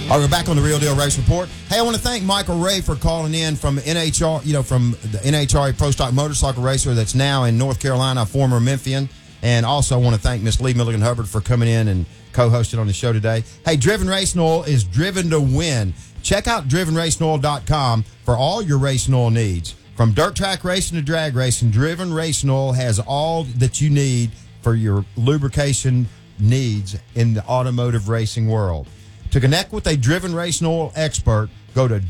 All right, we're back on the Real Deal Race Report. Hey, I want to thank Michael Ray for calling in from NHR, from the NHRA Pro Stock Motorcycle Racer that's now in North Carolina, a former Memphian. And also I want to thank Miss Lee Milligan Hubbard for coming in and co-hosting on the show today. Hey, Driven Racing Oil is driven to win. Check out drivenracingoil.com for all your racing oil needs. From dirt track racing to drag racing, Driven Racing Oil has all that you need for your lubrication needs in the automotive racing world. To connect with a Driven Racing Oil expert, go to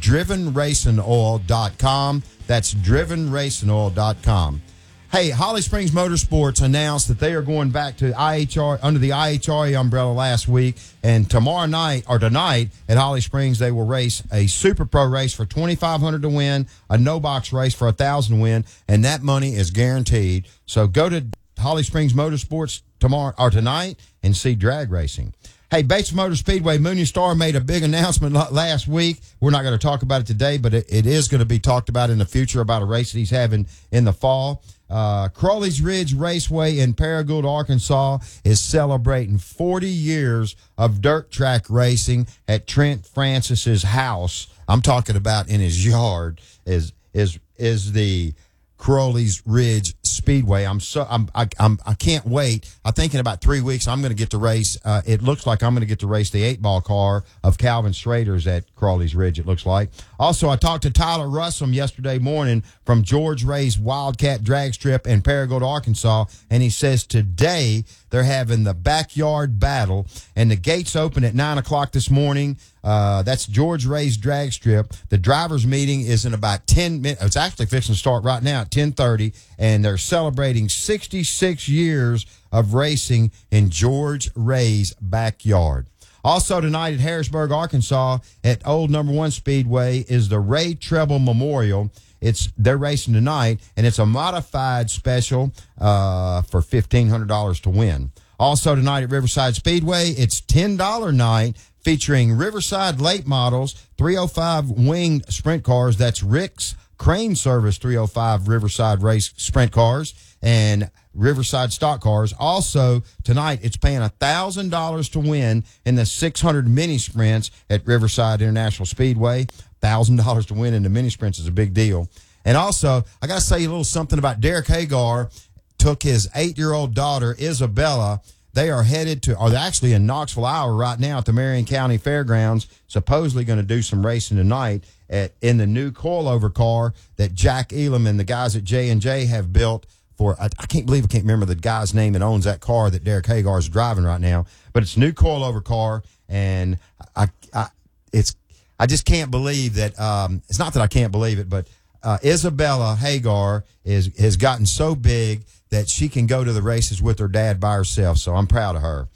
drivenracingoil.com. That's drivenracingoil.com. Hey, Holly Springs Motorsports announced that they are going back to IHR under the IHRA umbrella last week, and tonight at Holly Springs they will race a Super Pro race for $2,500 to win, a no box race for $1,000 to win, and that money is guaranteed. So go to Holly Springs Motorsports tonight and see drag racing. Hey, Bates Motor Speedway, Mooney Star made a big announcement last week. We're not going to talk about it today, but it is going to be talked about in the future about a race that he's having in the fall. Crowley's Ridge Raceway in Paragould, Arkansas is celebrating 40 years of dirt track racing at Trent Francis's house. I'm talking about in his yard is the Crowley's Ridge Speedway. I can't wait. I think in about 3 weeks I'm going to get to race. It looks like I'm going to get to race the 8-ball car of Calvin Schrader's at Crowley's Ridge. It looks like. Also, I talked to Tyler Russell yesterday morning from George Ray's Wildcat Drag Strip in Paragould, Arkansas, and he says today they're having the backyard battle, and the gates open at 9 o'clock this morning. That's George Ray's Drag Strip. The drivers' meeting is in about 10 minutes. It's actually fixing to start right now at 10:30, and they're celebrating 66 years of racing in George Ray's backyard. Also tonight at Harrisburg, Arkansas, at Old Number One Speedway is the Ray Treble Memorial. They're racing tonight, and it's a modified special for $1,500 to win. Also tonight at Riverside Speedway, it's $10 night featuring Riverside late models, 305 winged sprint cars. That's Rick's Crane Service 305 Riverside race sprint cars and Riverside stock cars. Also tonight, it's paying $1,000 to win in the 600 mini sprints at Riverside International Speedway. $1,000 to win in the mini sprints is a big deal. And also, I got to say a little something about Derek Hagar. Took his 8-year-old daughter, Isabella. They are headed to, they're actually in Knoxville, Iowa right now at the Marion County Fairgrounds, supposedly going to do some racing tonight in the new coilover car that Jack Elam and the guys at J&J have built for, I can't remember the guy's name that owns that car that Derek Hagar is driving right now, but it's a new coilover car, and I just can't believe that, it's not that I can't believe it, but Isabella Hagar has gotten so big that she can go to the races with her dad by herself. So I'm proud of her.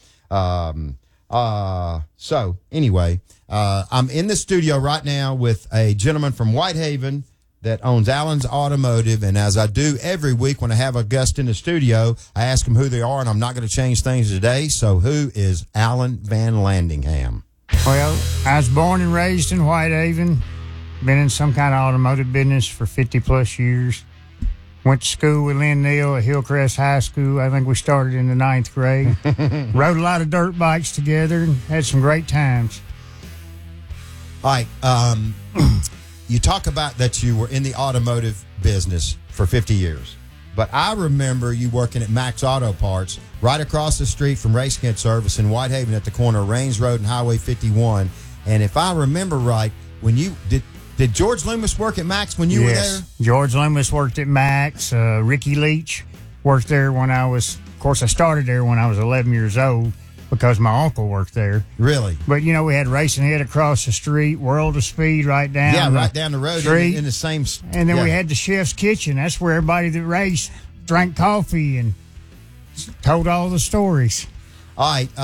So anyway, I'm in the studio right now with a gentleman from Whitehaven that owns Allen's Automotive. And as I do every week when I have a guest in the studio, I ask them who they are, and I'm not going to change things today. So who is Alan Van Landingham? Well, I was born and raised in Whitehaven. Been in some kind of automotive business for 50-plus years. Went to school with Lynn Neal at Hillcrest High School. I think we started in the 9th grade. Rode a lot of dirt bikes together and had some great times. All right. You talk about that you were in the automotive business for 50 years. But I remember you working at Max Auto Parts right across the street from Race Kent Service in Whitehaven at the corner of Rains Road and Highway 51. And if I remember right, when you did George Loomis work at Max when you were there? George Loomis worked at Max. Ricky Leach worked there when I started there when I was 11 years old because my uncle worked there. Really? But, we had Racing Head across the street, World of Speed right down right down the road street. In the same. And then we had the Chef's Kitchen. That's where everybody that raced drank coffee and told all the stories. All right.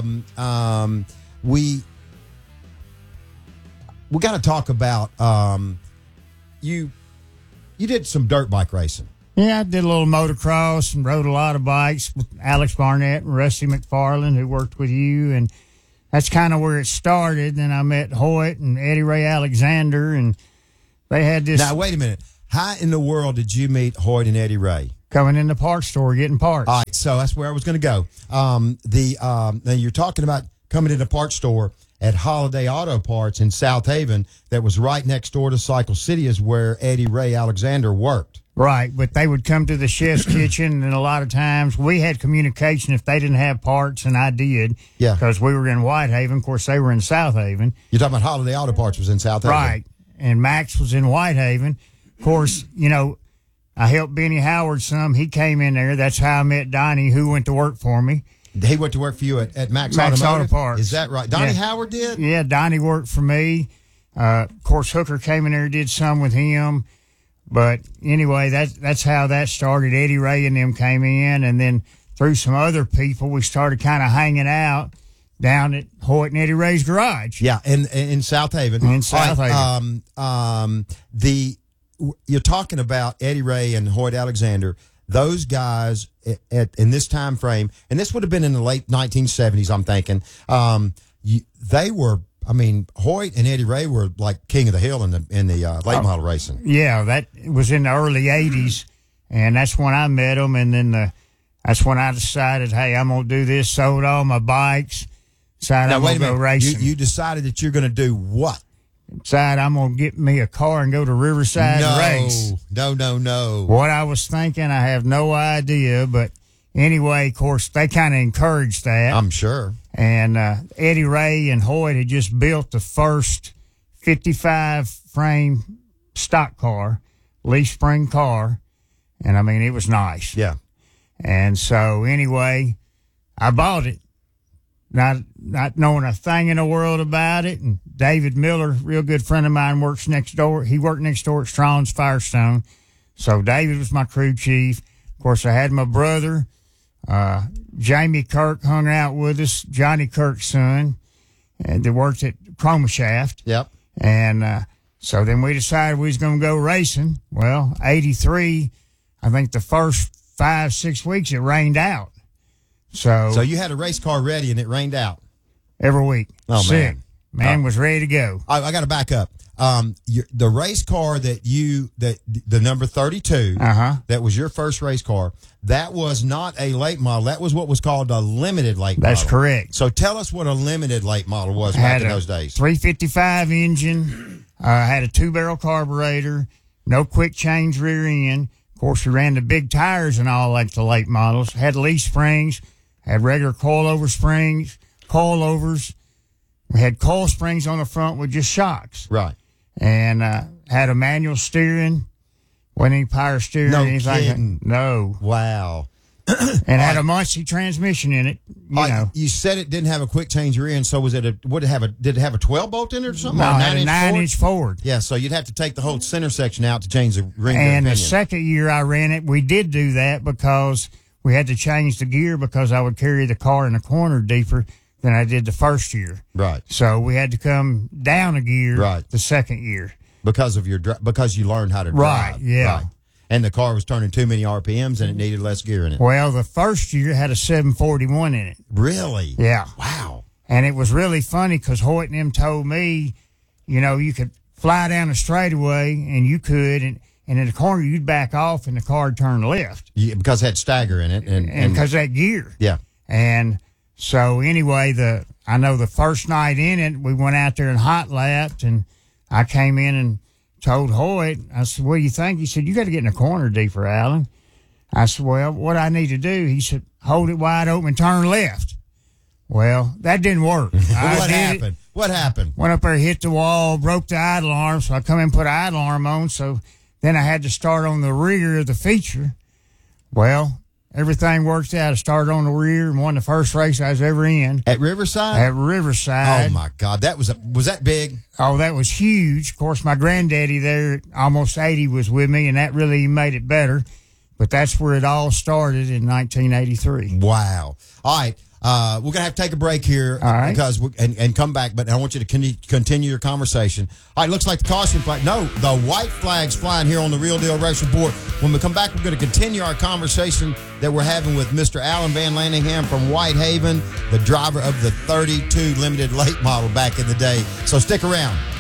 We got to talk about you did some dirt bike racing. Yeah, I did a little motocross and rode a lot of bikes with Alex Barnett and Rusty McFarland, who worked with you, and that's kind of where it started. Then I met Hoyt and Eddie Ray Alexander, and they had this. Now, wait a minute. How in the world did you meet Hoyt and Eddie Ray? Coming in the parts store, getting parts. All right, so that's where I was going to go. Now you're talking about coming in the parts store, at Holiday Auto Parts in South Haven that was right next door to Cycle City is where Eddie Ray Alexander worked. Right, but they would come to the chef's kitchen, and a lot of times we had communication if they didn't have parts, and I did. Yeah. Because we were in Whitehaven. Of course, they were in South Haven. You're talking about Holiday Auto Parts was in South Haven. Right, and Max was in Whitehaven. Of course, I helped Benny Howard some. He came in there. That's how I met Donnie, who went to work for me. He went to work for you at Max Auto Automotive? Parts. Is that right? Donnie Howard did? Yeah, Donnie worked for me. Of course, Hooker came in there and did some with him. But anyway, that's how that started. Eddie Ray and them came in, and then through some other people, we started kind of hanging out down at Hoyt and Eddie Ray's garage. Yeah, in South Haven. In South Haven. You're talking about Eddie Ray and Hoyt Alexander. Those guys in this time frame, and this would have been in the late 1970s, I'm thinking. They were. I mean, Hoyt and Eddie Ray were like king of the hill in the late model racing. Yeah, that was in the early 80s, and that's when I met them, and then that's when I decided, hey, I'm going to do this, sold all my bikes, decided I'm going to go racing. You decided that you're going to do what? Decided I'm going to get me a car and go to Riverside and race. No. What I was thinking, I have no idea, but anyway, of course, they kind of encouraged that. I'm sure. And Eddie Ray and Hoyt had just built the first 55 frame stock car, leaf spring car. And I mean, it was nice. Yeah. And so anyway, I bought it, not knowing a thing in the world about it. And David Miller, real good friend of mine, works next door. He worked next door at Strong's Firestone. So David was my crew chief. Of course, I had my brother, Jamie Kirk hung out with us, Johnny Kirk's son, and they worked at Chroma Shaft. Yep. And so then we decided we was going to go racing. Well, 83, I think the first 5-6 weeks it rained out. So you had a race car ready and it rained out every week. Oh, sick. Man was ready to go. I got to back up. The race car that the number 32, that was your first race car, that was not a late model. That was what was called a limited late model. That's correct. So tell us what a limited late model was back in those days. 355 engine, had a 2-barrel carburetor, no quick change rear end. Of course, we ran the big tires and all like the late models. Had leaf springs, had regular coilover springs, coilovers. We had coil springs on the front with just shocks. Right. And had a manual steering, wasn't any power steering. No anything. kidding. No. Wow. And had a Muncie transmission in it. You know. You said it didn't have a quick change rear end, so was it did it have a 12-bolt in it or something? No, or it had a 9-inch Ford. Yeah, so you'd have to take the whole center section out to change the ring. And the second year I ran it, we did do that because we had to change the gear because I would carry the car in the corner deeper than I did the first year. Right. So we had to come down a gear the second year. Because you learned how to drive. Right, yeah. Right. And the car was turning too many RPMs and it needed less gear in it. Well, the first year had a 741 in it. Really? Yeah. Wow. And it was really funny because Hoyt and them told me, you could fly down the straightaway and you could, and in the corner you'd back off and the car would turn left. Yeah, because it had stagger in it. And because of that gear. Yeah. And so anyway, I know the first night in it, we went out there and hot lapped, and I came in and told Hoyt, I said, what do you think? He said, you got to get in the corner deeper, Alan. I said, well, what I need to do? He said, hold it wide open and turn left. Well, that didn't work. What happened? What happened? Went up there, hit the wall, broke the idle arm, so I come in and put an idle arm on, so then I had to start on the rear of the feature. Well, everything worked out. I started on the rear and won the first race I was ever in. At Riverside? At Riverside. Oh, my God. Was that big? Oh, that was huge. Of course, my granddaddy there, almost 80, was with me, and that really made it better. But that's where it all started in 1983. Wow. All right. We're going to have to take a break here because and come back, but I want you to continue your conversation. All right, looks like the caution flag. No, the white flag's flying here on the Real Deal Race Report. When we come back, we're going to continue our conversation that we're having with Mr. Alan Van Landingham from Whitehaven, the driver of the 32 limited late model back in the day. So stick around.